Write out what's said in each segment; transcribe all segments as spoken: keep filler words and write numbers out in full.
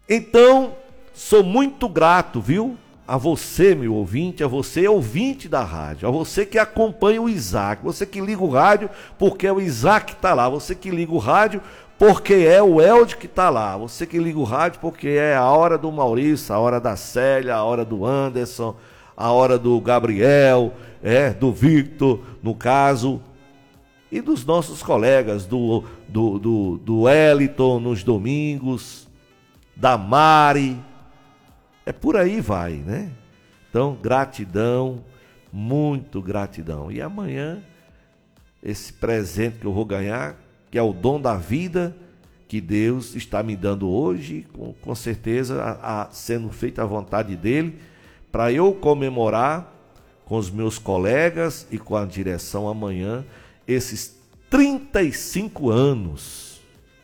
Então, sou muito grato, viu? A você, meu ouvinte, a você, ouvinte da rádio, a você que acompanha o Isaac, você que liga o rádio porque é o Isaac que está lá, você que liga o rádio porque é o Elde que está lá, você que liga o rádio porque é a hora do Maurício, a hora da Célia, a hora do Anderson, a hora do Gabriel, é, do Victor, no caso, e dos nossos colegas, do, do, do, do Eliton nos domingos, da Mari, é por aí vai, né? Então, gratidão, muito gratidão. E amanhã, esse presente que eu vou ganhar, que é o dom da vida que Deus está me dando hoje, com, com certeza a, a, sendo feita a vontade dele, para eu comemorar com os meus colegas e com a direção amanhã, esses trinta e cinco anos.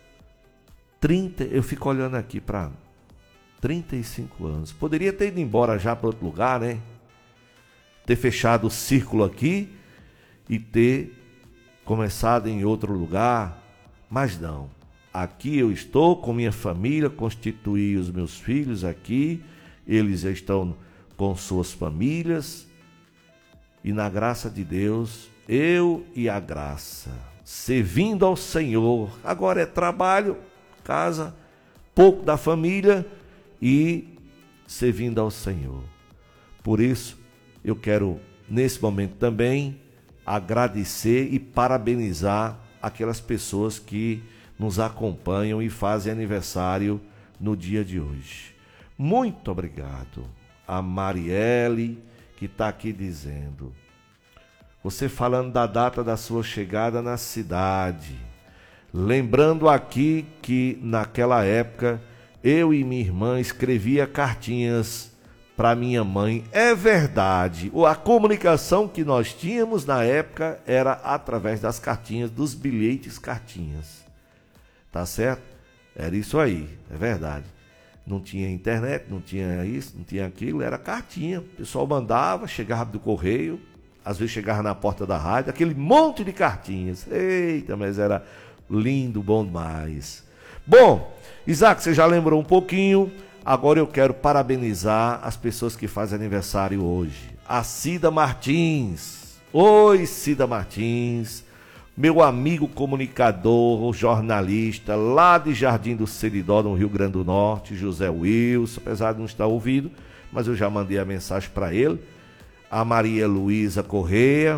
trinta, eu fico olhando aqui para trinta e cinco anos. Poderia ter ido embora já para outro lugar, né? Ter fechado o círculo aqui e ter começado em outro lugar, mas não. Aqui eu estou com minha família, constituí os meus filhos aqui, eles já estão com suas famílias, e na graça de Deus, eu e a graça, servindo ao Senhor. Agora é trabalho, casa, pouco da família e servindo ao Senhor. Por isso, eu quero, nesse momento também, agradecer e parabenizar aquelas pessoas que nos acompanham e fazem aniversário no dia de hoje. Muito obrigado a Marielle, que está aqui dizendo, você falando da data da sua chegada na cidade, lembrando aqui que naquela época eu e minha irmã escrevia cartinhas para minha mãe. É verdade, a comunicação que nós tínhamos na época era através das cartinhas, dos bilhetes cartinhas, tá certo? Era isso aí, é verdade. Não tinha internet, não tinha isso, não tinha aquilo, era cartinha. O pessoal mandava, chegava do correio, às vezes chegava na porta da rádio, aquele monte de cartinhas. Eita, mas era lindo, bom demais. Bom, Isaac, você já lembrou um pouquinho, agora eu quero parabenizar as pessoas que fazem aniversário hoje. A Cida Martins. Oi, Cida Martins. Meu amigo comunicador, jornalista, lá de Jardim do Seridó, no Rio Grande do Norte, José Wilson, apesar de não estar ouvindo, mas eu já mandei a mensagem para ele. A Maria Luísa Correia,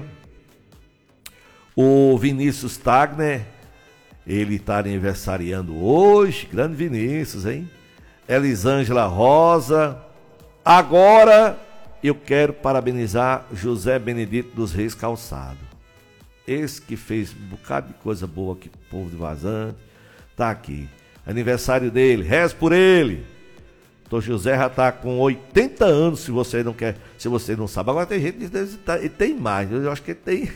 o Vinícius Tagner, ele está aniversariando hoje, grande Vinícius, hein? Elisângela Rosa. Agora eu quero parabenizar José Benedito dos Reis Calçado. Esse que fez um bocado de coisa boa aqui pro povo de Vazante, tá aqui. Aniversário dele, reze por ele. Doutor José já tá com oitenta anos, se você não quer, se você não sabe. Agora tem gente que diz que ele tem mais, eu acho que ele tem.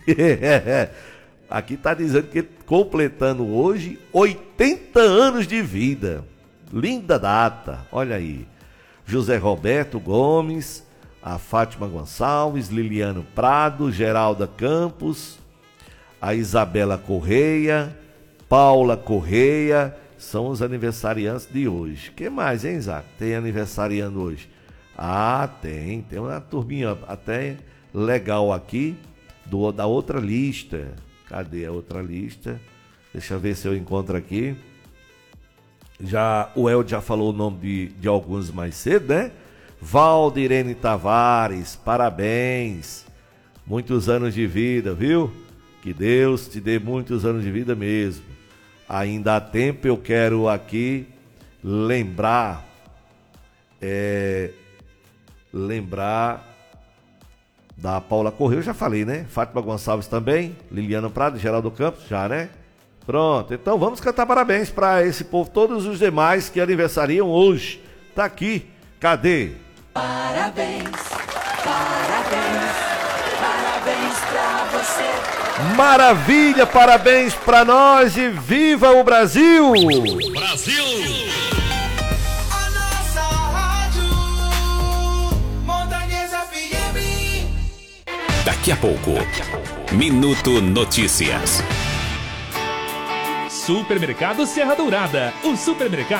Aqui tá dizendo que ele completando hoje oitenta anos de vida. Linda data, olha aí. José Roberto Gomes, a Fátima Gonçalves, Liliano Prado, Geralda Campos, a Isabela Correia, Paula Correia, são os aniversariantes de hoje. Que mais, hein, Isaac? Tem aniversariando hoje? Ah, tem, tem uma turminha até legal aqui, do, da outra lista. Cadê a outra lista? Deixa eu ver se eu encontro aqui. Já, o El já falou o nome de, de alguns mais cedo, né? Valdirene Tavares, parabéns, muitos anos de vida, viu? Que Deus te dê muitos anos de vida mesmo. Ainda há tempo, eu quero aqui lembrar, é, lembrar da Paula Correia, eu já falei, né? Fátima Gonçalves também, Liliana Prado, Geraldo Campos, já, né? Pronto, então vamos cantar parabéns para esse povo, todos os demais que aniversariam hoje. Tá aqui, cadê? Parabéns, parabéns, parabéns pra você. Maravilha, parabéns pra nós e viva o Brasil! Brasil! A nossa rádio Montanhesa F M. Daqui a pouco, Minuto Notícias. Supermercado Serra Dourada, o supermercado